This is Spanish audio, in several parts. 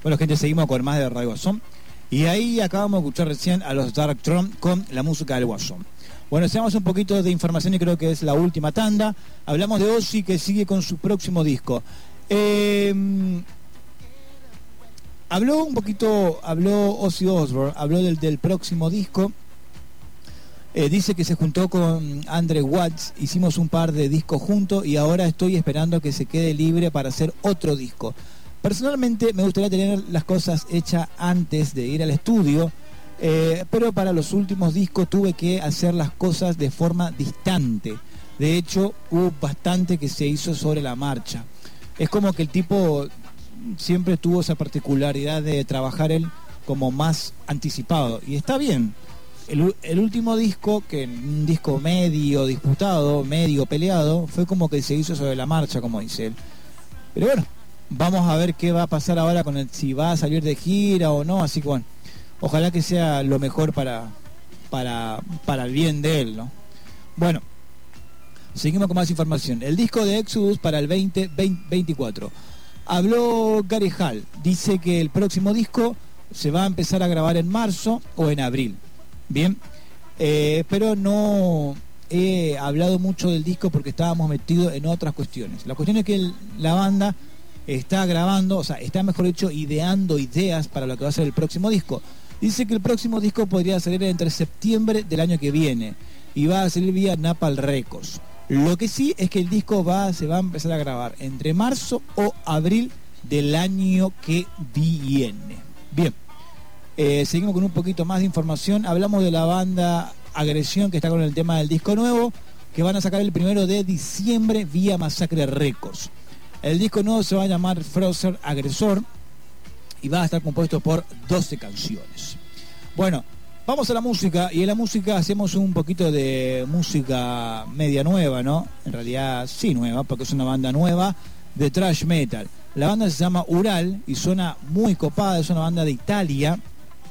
Bueno, gente, seguimos con más de Radio Guasón. Y ahí acabamos de escuchar recién a los Dark Throne con la música del Guasón. Bueno, hacemos un poquito de información y creo que es la última tanda. Hablamos de Ozzy, que sigue con su próximo disco. Habló Ozzy Osbourne, habló del próximo disco. Dice que se juntó con Andre Watts, hicimos un par de discos juntos y ahora estoy esperando que se quede libre para hacer otro disco. Personalmente me gustaría tener las cosas hechas antes de ir al estudio, pero para los últimos discos tuve que hacer las cosas de forma distante. De hecho, hubo bastante que se hizo sobre la marcha. Es como que el tipo siempre tuvo esa particularidad de trabajar él como más anticipado, y está bien. El último disco, que un disco medio disputado, medio peleado, fue como que se hizo sobre la marcha, como dice él. Pero bueno, vamos a ver qué va a pasar ahora con él, si va a salir de gira o no, así que bueno, ojalá que sea lo mejor para el bien de él, ¿no? Bueno, seguimos con más información. El disco de Exodus para el 2024. Habló Gary Hall, dice que el próximo disco se va a empezar a grabar en marzo o en abril. Bien, pero no he hablado mucho del disco porque estábamos metidos en otras cuestiones. La cuestión es que la banda está grabando, o sea, está mejor dicho, ideando ideas para lo que va a ser el próximo disco. Dice que el próximo disco podría salir entre septiembre del año que viene y va a salir vía Napalm Records. Lo que sí es que el disco se va a empezar a grabar entre marzo o abril del año que viene. Bien. Seguimos con un poquito más de información. Hablamos de la banda Agresión, que está con el tema del disco nuevo, que van a sacar el 1 de diciembre vía Masacre Records. El disco nuevo se va a llamar Frozen Agresor y va a estar compuesto por 12 canciones. Bueno, vamos a la música, y en la música hacemos un poquito de música media nueva, ¿no? En realidad sí nueva, porque es una banda nueva de thrash metal. La banda se llama Ural y suena muy copada, es una banda de Italia.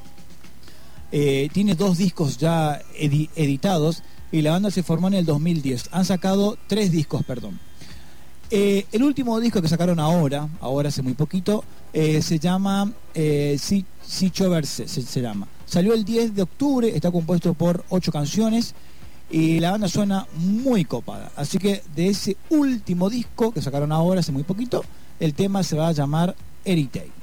Tiene 2 discos ya editados y la banda se formó en el 2010. Han sacado 3 discos, perdón. El último disco que sacaron ahora hace muy poquito, se llama Sichoverse, se llama. Salió el 10 de octubre, está compuesto por 8 canciones y la banda suena muy copada. Así que de ese último disco que sacaron ahora hace muy poquito, el tema se va a llamar Heritage.